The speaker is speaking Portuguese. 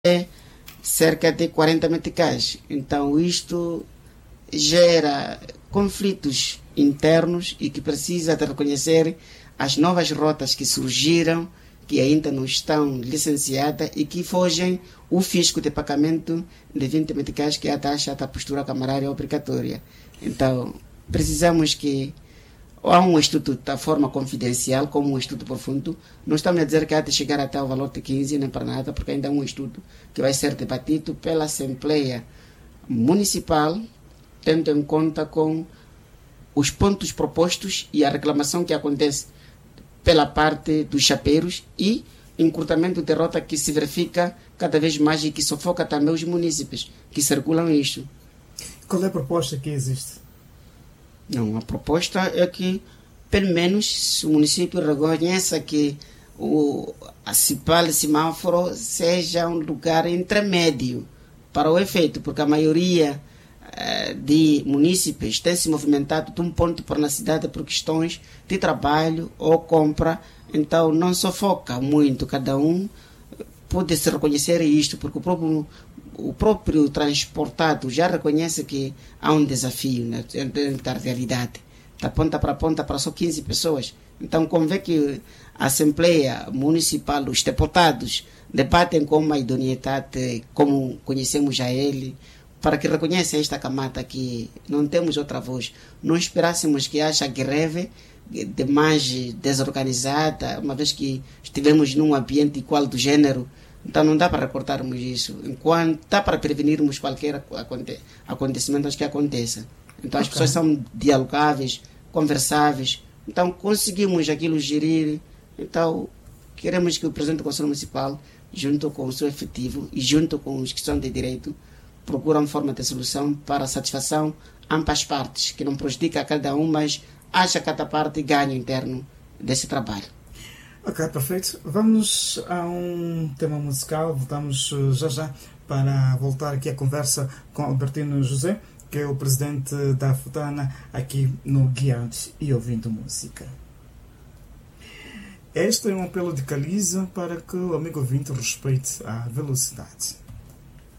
cerca de 40 meticais. Então isto gera conflitos internos e que precisa de reconhecer as novas rotas que surgiram, que ainda não estão licenciadas e que fogem o fisco de pagamento de 20 meticais, que é a taxa da postura camarária obrigatória. Então, precisamos que há um estudo da forma confidencial, como um estudo profundo. Não estamos a dizer que há de chegar até o valor de 15, nem para nada, porque ainda é um estudo que vai ser debatido pela Assembleia Municipal, tendo em conta com os pontos propostos e a reclamação que acontece pela parte dos chapeiros e encurtamento de rota que se verifica cada vez mais e que sufoca também os munícipes que circulam isto. Qual é a proposta que existe? Não, a proposta é que, pelo menos, o município reconheça que a CIPAL semáforo seja um lugar intermédio para o efeito, porque a maioria de munícipes tem se movimentado de um ponto para na cidade por questões de trabalho ou compra, então não sufoca muito, cada um pode se reconhecer isto, porque o próprio transportado já reconhece que há um desafio, né, dentro da realidade, da ponta para só 15 pessoas. Então convém que a Assembleia Municipal, os deputados, debatem com a idoneidade, como conhecemos já ele, para que reconheça esta camada que não temos outra voz. Não esperássemos que haja greve de mais desorganizada, uma vez que estivemos num ambiente igual do gênero. Então não dá para recortarmos isso. Enquanto dá para prevenirmos qualquer acontecimento que aconteça. Então as pessoas são dialogáveis, conversáveis. Então conseguimos aquilo gerir. Então queremos que o Presidente do Conselho Municipal, junto com o seu efetivo e junto com os que são de direito, procuram forma de solução para a satisfação ambas partes, que não prejudica a cada um, mas haja cada parte ganho interno desse trabalho. Ok, perfeito. Vamos a um tema musical. Voltamos já para voltar aqui a conversa com Albertino José, que é o presidente da FUTANA, aqui no Guiante e Ouvindo Música. Este é um apelo de Caliza para que o amigo ouvinte respeite a velocidade.